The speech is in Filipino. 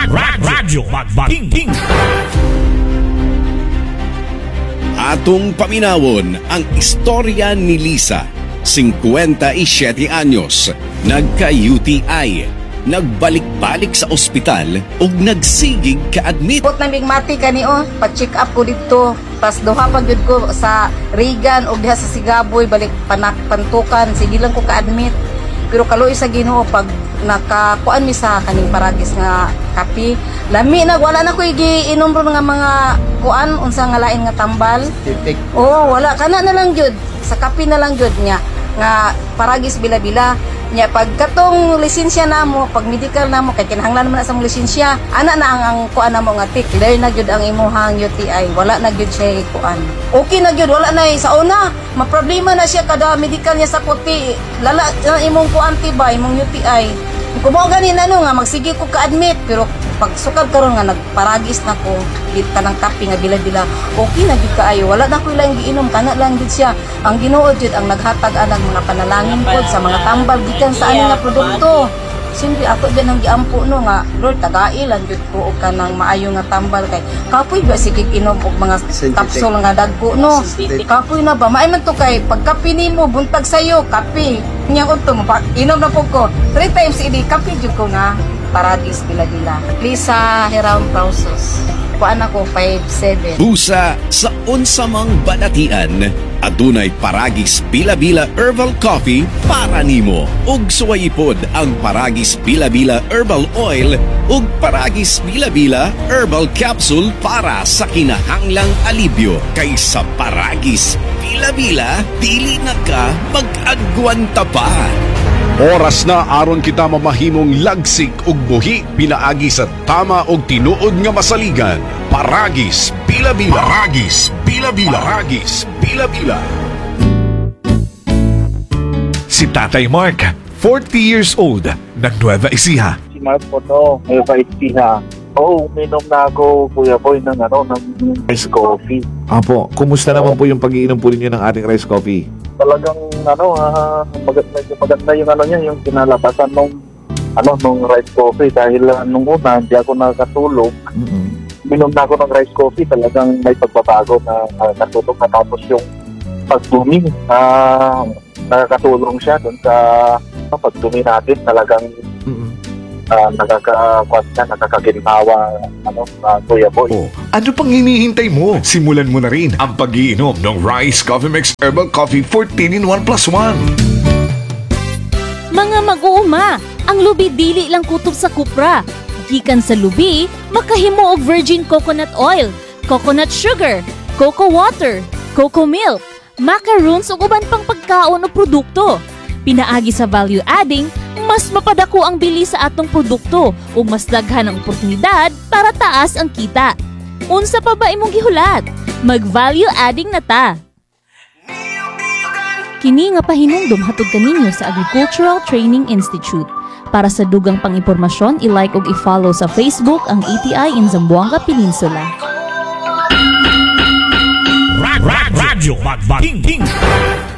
Radyo Magbating. Atong paminawon ang istorya ni Lisa, 57 anyos, nagka-UTI, nagbalik-balik sa ospital ug nagsigig ka-admit. Put naming mati kani pa-check up ko dito. Pas duha pa gyud ko sa Regan ug diha sa Sigaboy balik pantukan, sige lang ko ka-admit. Pero kaloy sa Ginoo pag nakakuan mi sa kaning paragis nga kape, lami na wala na ko giinom ron nga mga kuan unsa nga lain nga tambal. Oo, wala kana na lang gyud sa kape na lang gyud nga paragis bila-bila. Nya pag katong lisensya namo, pag medical namo kay kinahanglan naman na sa lisensya, ana na ang kuan namo nga tik. Dahil na gyud ang imuhang UTI, wala na gyud siya kuan. Okay na gyud, wala na sa una. Maproblema na siya kada medical niya sa kuti. Lala na imong kuan tibay, imong UTI. Kung mo ganin nga magsige ko ka-admit, pero pag sukad karon nga nagparagis na ko kita ng kape nga bila-bila, okay na gyud kaayo, wala na ko ilang giinom, kana lang gyud siya. Ang Ginoo gyud ang naghatag anang mga panalangin pod sa mga tambal gikan sa ani nga produkto. Siyempre ako din ang giampo no nga Lord tagailan gyud ko og kanang maayo nga tambal kay kapoy ba sige inom og mga capsule nga dagko no. Kapoy na ba maay man to kay pagkape nimo buntag sayo kape. Nya unto inom na pud ko 3 times idi kape jud ko nga paradis bila-bila. Lisa Heram Pausos. Kuan ako 5'7". Busa sa unsamang balatian, adunay Paragis Bila-Bila Herbal Coffee para nimo. Ug suwayipod ang Paragis Bila-Bila Herbal Oil ug Paragis Bila-Bila Herbal Capsule para sa kinahanglang alibyo. Kaysa Paragis Bila-Bila, dili na ka mag-agwanta pa. Oras na aron kita mamahimong lagsik ug buhi pinaagi sa tama og tinuod nga masaligan. Paragis Bila-Bila. Paragis Bila-Bila. Paragis Bila-Bila. Si Tatay Mark, 40 years old, ng Nueva Ecija. Si Mark po no, Nueva Ecija. Oo, uminom na ako, Kuya Boy, ng rice coffee. Apo, kumusta naman po yung pag-iinom po ninyo ng ating rice coffee? Talagang medyo maganda yung niya, yung kinalabasan nung rice coffee dahil nung una hindi ako nakatulog. Minom na ako ng rice coffee, talagang may pagbabago na natulog na tapos yung pagdumi nakakatulong siya dun sa pagdumi natin talagang nakakaginhawa Kuya Boy. Oh, ano pang hinihintay mo? Simulan mo na rin ang pag-iinom ng Rice Coffee Mix Herbal Coffee 14-in-1 + 1. Mga mag-uuma, ang lubi dili lang kutob sa kupra. Gikan sa lubi, makahimo og virgin coconut oil, coconut sugar, cocoa water, cocoa milk, macaroons ug uban pang pagkaon o produkto. Pinaagi sa value adding, mas mapadako ang bili sa atong produkto ug mas daghan ang oportunidad para taas ang kita. Unsa pa ba imong gihulat? Mag-value adding na ta. Kini nga pahinumdom hatod kaninyo sa Agricultural Training Institute. Para sa dugang pang-impormasyon, i-like ug i-follow sa Facebook ang ATI in Zamboanga Peninsula. Radyo Magbating.